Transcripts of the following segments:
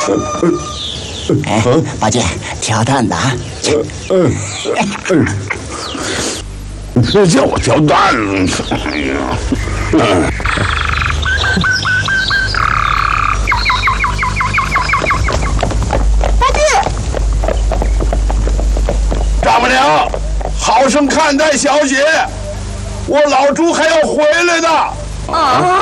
哎，宝剑，挑担子啊！ 谁叫我挑担子？哎呀！ 大弟， 丈母娘，好生看待小姐，我老朱还要回来的。 啊！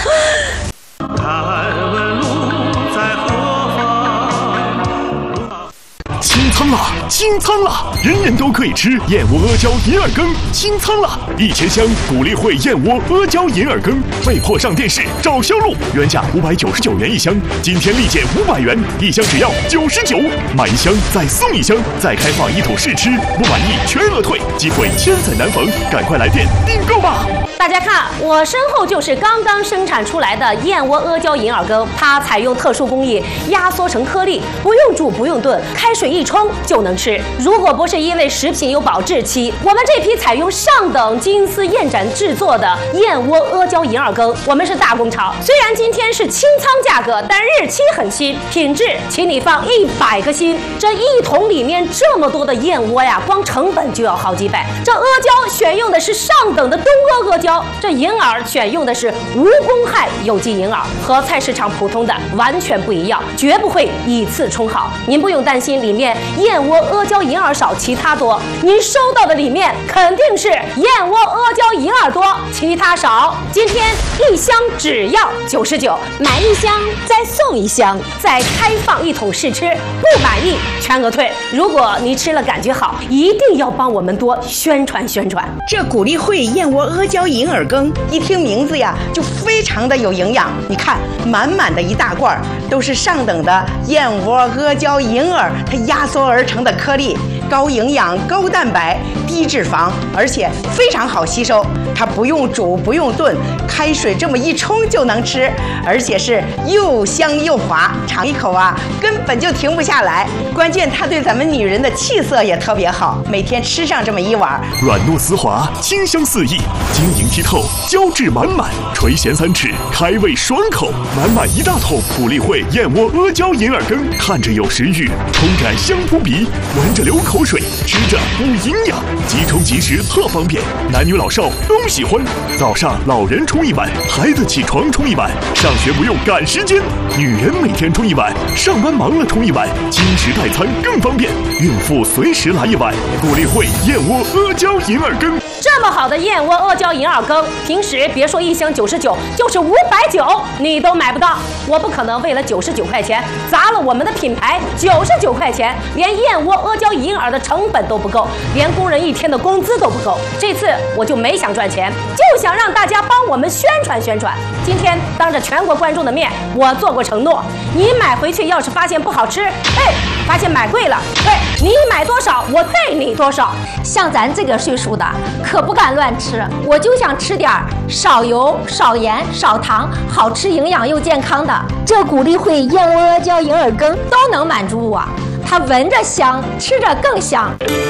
清仓了，清仓了！人人都可以吃燕窝阿胶银耳羹，清仓了！1000箱鼓励会燕窝阿胶银耳羹，被迫上电视找销路，原价599元一箱，今天立减500元，一箱只要99，买一箱再送一箱，再开放一桶试吃，不满意全额退，机会千载难逢，赶快来电订购吧！ 大家看，我身后就是刚刚生产出来的燕窝阿胶银耳羹，它采用特殊工艺压缩成颗粒，不用煮不用炖，开水一冲就能吃。如果不是因为食品有保质期，我们这批采用上等金丝燕盏制作的燕窝阿胶银耳羹，我们是大工厂。虽然今天是清仓价格，但日期很新，品质请你放100个心。这一桶里面这么多的燕窝呀，光成本就要好几百。这阿胶选用的是上等的东阿胶，这银耳选用的是无公害有机银耳，和菜市场普通的完全不一样，绝不会以次充好。您不用担心里面燕窝阿胶银耳少，其他多。您收到的里面肯定是燕窝阿胶银耳多，其他少。今天一箱只要99，买一箱再送一箱，再开放一桶试吃，不满意全额退。如果你吃了感觉好，一定要帮我们多宣传宣传。 这鼓励会燕窝阿胶银耳羹，一听名字呀，就非常的有营养。你看，满满的一大罐，都是上等的燕窝阿胶银耳，它压缩而成的颗粒，高营养、高蛋白、低脂肪，而且非常好吸收。它不用煮，不用炖，开水这么一冲就能吃，而且是又香又滑，尝一口啊，根本就停不下来。关键它对咱们女人的气色也特别好，每天吃上这么一碗， 软糯丝滑，清香四溢，晶莹剔透，胶质满满，垂涎3尺，开胃爽口，满满一大桶鼓励会燕窝阿胶银耳羹，看着有食欲，冲着香扑鼻，闻着流口水，吃着补营养，即冲即食特方便，男女老少都喜欢。早上老人冲一碗，孩子起床冲一碗，上学不用赶时间，女人每天冲一碗，上班忙了冲一碗，经食代餐更方便，孕妇随时来一碗。鼓励会燕窝阿胶银耳羹， 这么好的燕窝阿胶银耳羹，平时别说一箱99，就是590你都买不到。我不可能为了99块钱砸了我们的品牌，99块钱连燕窝阿胶银耳的成本都不够，连工人1天的工资都不够。这次我就没想赚钱，就想让大家帮我们宣传宣传。今天当着全国观众的面，我做过承诺，你买回去要是发现不好吃，发现买贵了，你买多少我退你多少。 像咱这个岁数的可不敢乱吃，我就想吃点少油、少盐、少糖，好吃、营养又健康的。这鼓励会燕窝阿胶银耳羹都能满足我，它闻着香，吃着更香。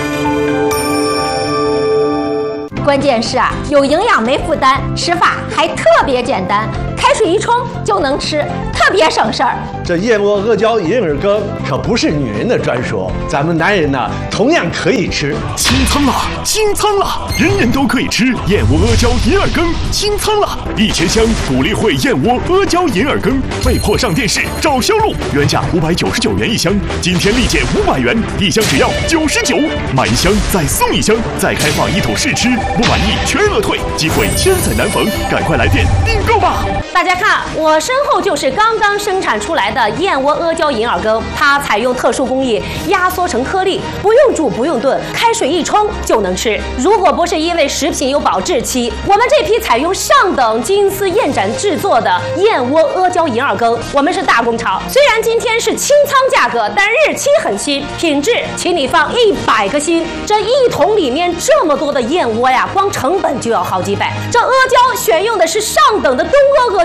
关键是啊，有营养没负担，吃法还特别简单，开水一冲就能吃，特别省事儿。 这燕窝阿胶银耳羹可不是女人的专属，咱们男人呢同样可以吃。 清仓了，清仓了！人人都可以吃燕窝阿胶银耳羹，清仓了！1000箱鼓励会燕窝阿胶银耳羹，被迫上电视找销路，原价599元一箱，今天立减500元，一箱只要99，买一箱再送一箱，再开放一桶试吃，不满意全额退，机会千载难逢，赶快来电订购吧！ 大家看，我身后就是刚刚生产出来的燕窝阿胶银耳羹，它采用特殊工艺压缩成颗粒，不用煮不用炖，开水一冲就能吃。如果不是因为食品有保质期，我们这批采用上等金丝燕盏制作的燕窝阿胶银耳羹，我们是大工厂。虽然今天是清仓价格，但日期很新，品质请你放100个心。这一桶里面这么多的燕窝呀，光成本就要好几百。这阿胶选用的是上等的东阿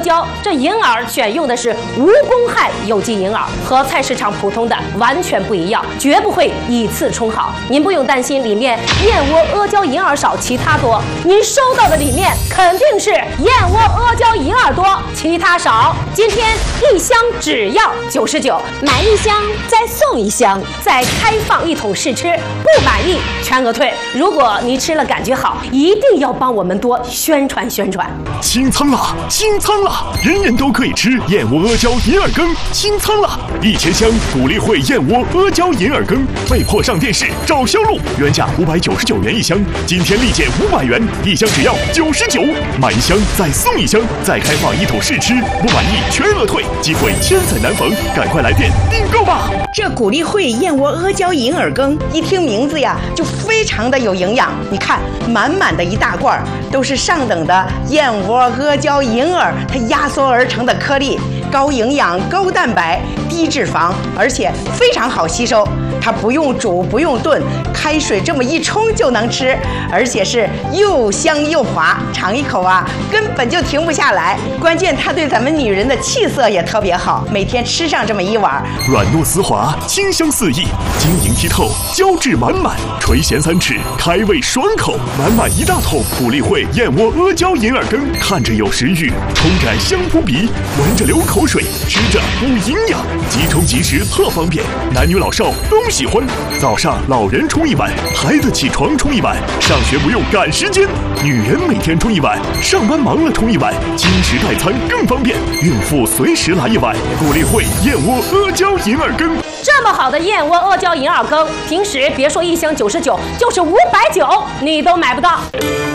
胶，这银耳选用的是无公害有机银耳，和菜市场普通的完全不一样，绝不会以次充好。您不用担心里面燕窝阿胶银耳少，其他多。您收到的里面肯定是燕窝阿胶银耳多，其他少。今天1箱只要99， 买1箱再送1箱， 再开放1桶试吃，不满意全额退。如果你吃了感觉好，一定要帮我们多宣传宣传。 清仓了，清仓了！人人都可以吃燕窝阿胶银耳羹，清仓了！1000箱鼓励会燕窝阿胶银耳羹，被迫上电视找销路，原价599元1箱，今天立减500元，1箱只要99，买1箱再送1箱，再开放1桶试吃，不满意全额退，机会千载难逢，赶快来电订购吧！ 这鼓励会燕窝阿胶银耳羹，一听名字呀就非常的有营养。你看，满满的一大罐都是上等的燕窝阿胶银耳，它压缩而成的颗粒，高营养、高蛋白、低脂肪，而且非常好吸收。它不用煮，不用炖，开水这么一冲就能吃，而且是又香又滑，尝一口啊根本就停不下来。关键它对咱们女人的气色也特别好，每天吃上这么1碗， 软糯丝滑，清香四溢，晶莹剔透，胶质满满，垂涎3尺，开胃爽口，满满1大桶鼓励会燕窝阿胶银耳羹，看着有食欲，冲着香扑鼻，闻着流口水，吃着补营养，即冲即食特方便，男女老少都喜欢。早上老人冲1碗，孩子起床冲1碗，上学不用赶时间，女人每天冲1碗，上班忙了冲1碗，经食代餐更方便，孕妇随时来1碗，鼓励会燕窝阿胶银耳羹。 这么好的燕窝阿胶银耳羹，平时别说1箱99，就是590你都买不到。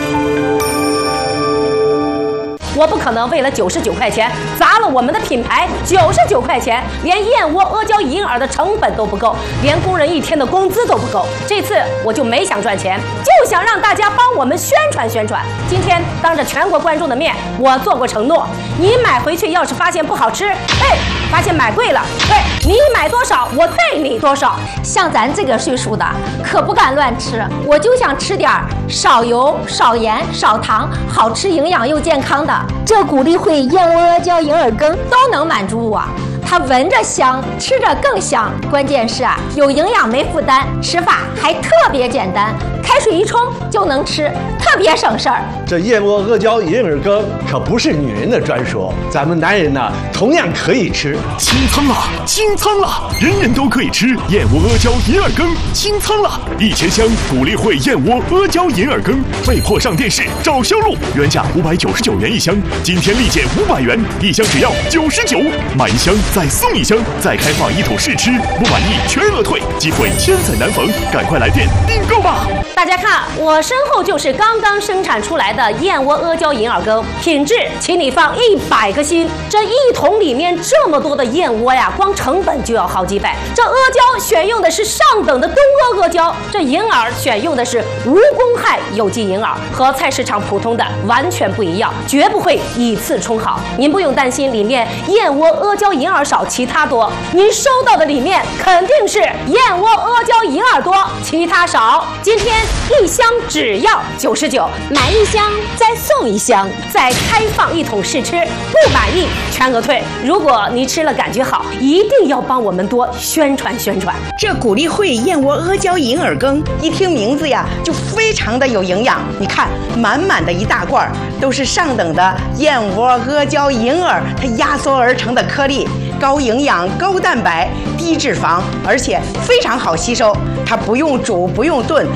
我不可能为了99块钱砸了我们的品牌，99块钱连燕窝阿胶银耳的成本都不够，连工人1天的工资都不够。这次我就没想赚钱，就想让大家帮我们宣传宣传。今天当着全国观众的面，我做过承诺，你买回去要是发现不好吃，发现买贵了，你买多少我退你多少。 像咱这个岁数的可不敢乱吃，我就想吃点少油、少盐、少糖，好吃、营养又健康的。这鼓励会燕窝阿胶银耳羹都能满足我。它闻着香，吃着更香，关键是有营养没负担，吃法还特别简单，开水一冲就能吃，特别省事儿。 这燕窝阿胶银耳羹可不是女人的专属，咱们男人呢同样可以吃。 清仓了，清仓了！人人都可以吃燕窝阿胶银耳羹，清仓了！1000箱鼓励会燕窝阿胶银耳羹，被迫上电视找销路，原价599元1箱，今天立减500元，1箱只要99，买1箱再送1箱，再开放1桶试吃，不满意全额退，机会千载难逢，赶快来电订购吧！ 大家看，我身后就是刚刚生产出来的燕窝阿胶银耳羹，品质请你放100个心。这1桶里面这么多的燕窝呀，光成本就要好几百。这阿胶选用的是上等的东阿阿胶，这银耳选用的是无公害有机银耳，和菜市场普通的完全不一样，绝不会以次充好。您不用担心里面燕窝阿胶银耳少，其他多。您收到的里面肯定是燕窝阿胶银耳多，其他少。今天1箱只要99， 买1箱再送1箱， 再开放1桶试吃，不满意全额退。如果你吃了感觉好，一定要帮我们多宣传宣传。 这鼓励会燕窝阿胶银耳羹，一听名字呀就非常的有营养。你看，满满的一大罐都是上等的燕窝阿胶银耳，它压缩而成的颗粒，高营养、高蛋白、低脂肪，而且非常好吸收。它不用煮，不用炖，